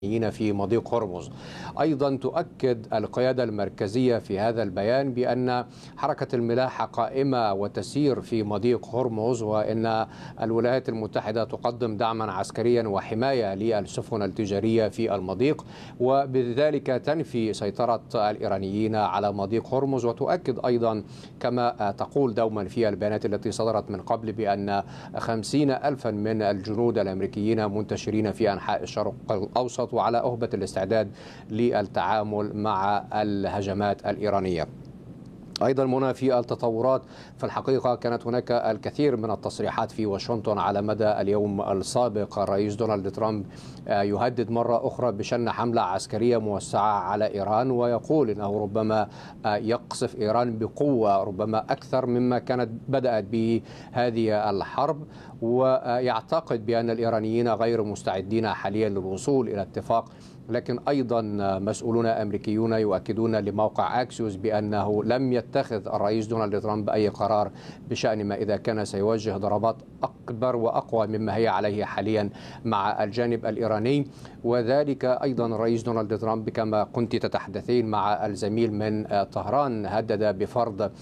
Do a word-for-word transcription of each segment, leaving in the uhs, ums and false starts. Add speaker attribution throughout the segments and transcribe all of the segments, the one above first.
Speaker 1: في مضيق هرمز. أيضا تؤكد القيادة المركزية في هذا البيان بأن حركة الملاحة قائمة وتسير في مضيق هرمز، وأن الولايات المتحدة تقدم دعما عسكريا وحماية للسفن التجارية في المضيق، وبذلك تنفي سيطرة الإيرانيين على مضيق هرمز. وتؤكد أيضا كما تقول دوما في البيانات التي صدرت من قبل بأن خمسين ألفا من الجنود الأمريكيين منتشرين في أنحاء الشرق الأوسط وعلى أهبة الاستعداد للتعامل مع الهجمات الإيرانية. أيضا منى في التطورات، في الحقيقة كانت هناك الكثير من التصريحات في واشنطن على مدى اليوم السابق. الرئيس دونالد ترامب يهدد مرة أخرى بشن حملة عسكرية موسعة على إيران، ويقول أنه ربما يقصف إيران بقوة ربما أكثر مما كانت بدأت به هذه الحرب، ويعتقد بأن الإيرانيين غير مستعدين حاليا للوصول إلى اتفاق. لكن أيضا مسؤولون أمريكيون يؤكدون لموقع أكسيوس بأنه لم يتخذ الرئيس دونالد ترامب أي قرار بشأن ما إذا كان سيوجه ضربات أكبر وأقوى مما هي عليه حاليا مع الجانب الإيراني. وذلك أيضا الرئيس دونالد ترامب كما كنت تتحدثين مع الزميل من طهران هدد بفرض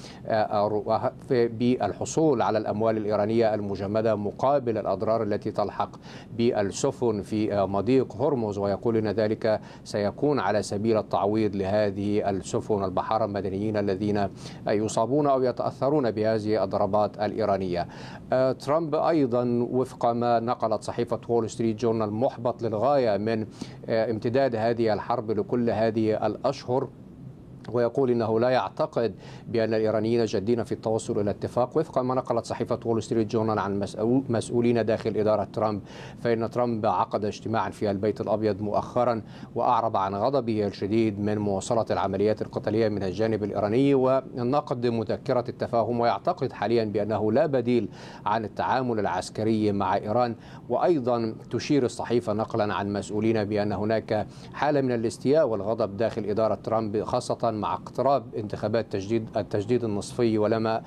Speaker 1: بالحصول على الأموال الإيرانية المجمدة مقابل الأضرار التي تلحق بالسفن في مضيق هرمز، ويقول أن ذلك سيكون على سبيل التعويض لهذه السفن البحارة المدنيين الذين يصابون أو يتأثرون بهذه الضربات الإيرانية. ترامب أيضا وفق ما نقلت صحيفة وول ستريت جورنال محبط للغاية من امتداد هذه الحرب لكل هذه الأشهر، ويقول إنه لا يعتقد بأن الإيرانيين جادين في التوصل إلى اتفاق. وفق ما نقلت صحيفة وول ستريت جورنال عن مسؤولين داخل إدارة ترامب، فإن ترامب عقد اجتماعا في البيت الأبيض مؤخرا وأعرب عن غضبه الشديد من مواصلة العمليات القتالية من الجانب الإيراني ونقد مذكرة التفاهم، ويعتقد حاليا بأنه لا بديل عن التعامل العسكري مع إيران. وأيضا تشير الصحيفة نقلا عن مسؤولين بأن هناك حالة من الاستياء والغضب داخل إدارة ترامب، خاصة مع اقتراب انتخابات تجديد التجديد النصفي، ولما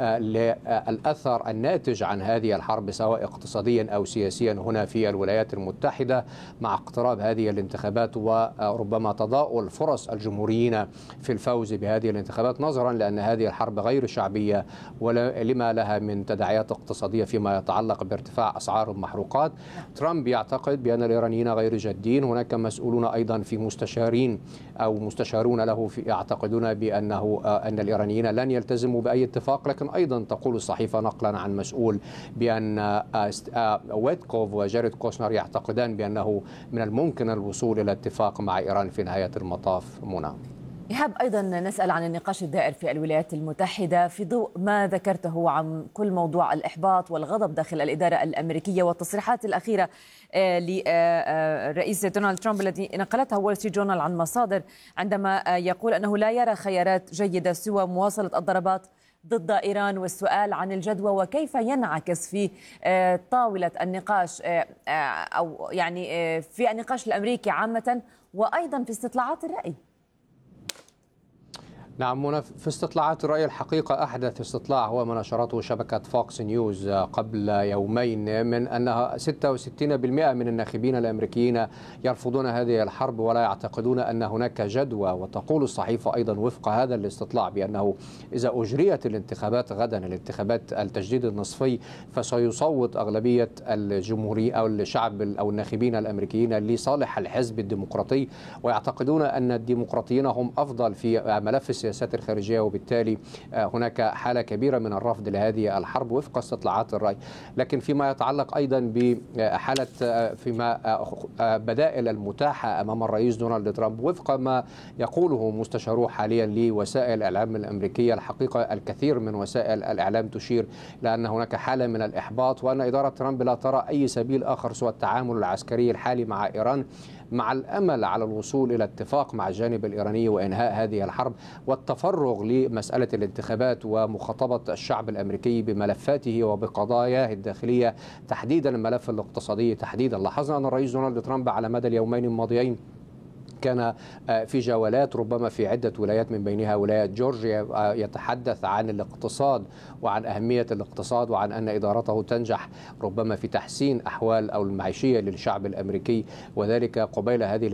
Speaker 1: للأثر الناتج عن هذه الحرب سواء اقتصاديا أو سياسيا هنا في الولايات المتحدة مع اقتراب هذه الانتخابات، وربما تضاؤل فرص الجمهوريين في الفوز بهذه الانتخابات، نظرا لأن هذه الحرب غير شعبية ولما لها من تداعيات اقتصادية فيما يتعلق بارتفاع أسعار المحروقات. ترامب يعتقد بأن الإيرانيين غير جادين. هناك مسؤولون أيضا في مستشارين أو مستشارون له في يعتقدون بأنه أن الإيرانيين لن يلتزموا بأي اتفاق. لكن أيضا تقول الصحيفة نقلا عن مسؤول بأن ويتكوف وجاريد كوشنر يعتقدان بأنه من الممكن الوصول إلى اتفاق مع إيران في نهاية المطاف. منى
Speaker 2: إيهاب، أيضا نسأل عن النقاش الدائر في الولايات المتحدة في ضوء ما ذكرته عن كل موضوع الإحباط والغضب داخل الإدارة الأمريكية والتصريحات الأخيرة للرئيس دونالد ترامب التي نقلتها وول ستريت جورنال عن مصادر، عندما يقول أنه لا يرى خيارات جيدة سوى مواصلة الضربات ضد إيران، والسؤال عن الجدوى وكيف ينعكس في طاولة النقاش أو يعني في النقاش الأمريكي عامة وأيضا في استطلاعات الرأي.
Speaker 1: نعم منى، في استطلاعات الرأي الحقيقة أحدث استطلاع هو ما نشرته شبكة فوكس نيوز قبل يومين من أنها ستة وستين بالمئة من الناخبين الأمريكيين يرفضون هذه الحرب ولا يعتقدون أن هناك جدوى. وتقول الصحيفة أيضا وفق هذا الاستطلاع بأنه إذا أجريت الانتخابات غدا، الانتخابات التجديد النصفي، فسيصوت أغلبية الجمهوري أو الشعب أو الناخبين الأمريكيين لصالح الحزب الديمقراطي، ويعتقدون أن الديمقراطيين هم أفضل في ملف السياسات الخارجية، وبالتالي هناك حالة كبيرة من الرفض لهذه الحرب وفق استطلاعات الرأي. لكن فيما يتعلق أيضا بحالة فيما بدائل المتاحة أمام الرئيس دونالد ترامب وفق ما يقوله مستشارو حاليا لوسائل الإعلام الأمريكية، الحقيقة الكثير من وسائل الإعلام تشير لأن هناك حالة من الإحباط وأن إدارة ترامب لا ترى أي سبيل آخر سوى التعامل العسكري الحالي مع إيران، مع الأمل على الوصول إلى اتفاق مع الجانب الإيراني وإنهاء هذه الحرب والتفرغ لمسألة الانتخابات ومخاطبة الشعب الأمريكي بملفاته وبقضاياه الداخلية، تحديدا الملف الاقتصادي تحديدا. لاحظنا أن الرئيس دونالد ترامب على مدى اليومين الماضيين كان في جولات ربما في عدة ولايات من بينها ولاية جورجيا يتحدث عن الاقتصاد وعن أهمية الاقتصاد وعن أن إدارته تنجح ربما في تحسين أحوال أو المعيشية للشعب الأمريكي، وذلك قبيل هذه